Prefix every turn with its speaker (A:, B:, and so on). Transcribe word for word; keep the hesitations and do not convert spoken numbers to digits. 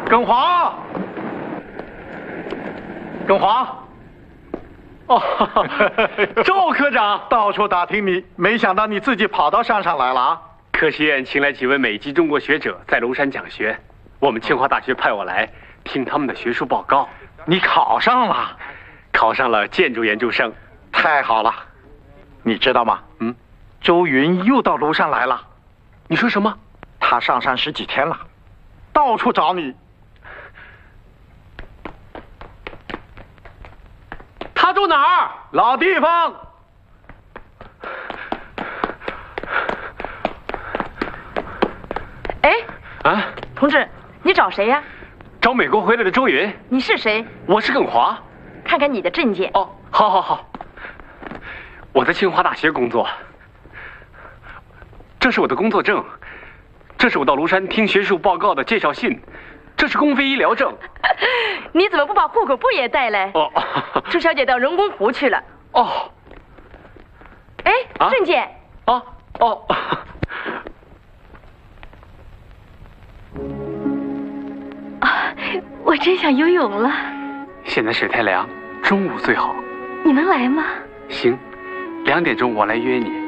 A: 耿华，耿华。哦，
B: 赵科长，
A: 到处打听你，没想到你自己跑到山上来了啊！
B: 科学院请来几位美籍中国学者在龙山讲学，我们清华大学派我来听他们的学术报告。
A: 你考上了？
B: 考上了建筑研究生，
A: 太好了！你知道吗？
B: 嗯，
A: 周云又到庐山来了。
B: 你说什么？
A: 他上山十几天了，到处找你。
B: 他住哪儿？
A: 老地方。
C: 哎，
B: 啊，
C: 同志，你找谁呀？
B: 找美国回来的周云。
C: 你是谁？
B: 我是耿华。
C: 看看你的证件。
B: 哦，好好好。我在清华大学工作。这是我的工作证，这是我到庐山听学术报告的介绍信，这是公费医疗证。
C: 你怎么不把户口簿也带来？
B: 哦，
C: 朱小姐到人工湖去了。
B: 哦。
C: 哎，
B: 啊、
C: 证件。
B: 哦哦。
C: 啊，我真想游泳了。
B: 现在水太凉，中午最好。
C: 你能来吗？
B: 行，两点钟我来约你。